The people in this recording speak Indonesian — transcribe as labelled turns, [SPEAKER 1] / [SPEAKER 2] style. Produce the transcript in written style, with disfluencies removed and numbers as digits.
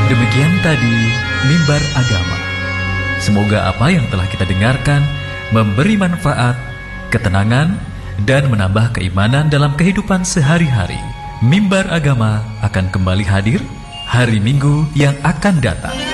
[SPEAKER 1] Demikian tadi Mimbar Agama. Semoga apa yang telah kita dengarkan memberi manfaat, ketenangan, dan menambah keimanan dalam kehidupan sehari-hari. Mimbar Agama akan kembali hadir hari Minggu yang akan datang.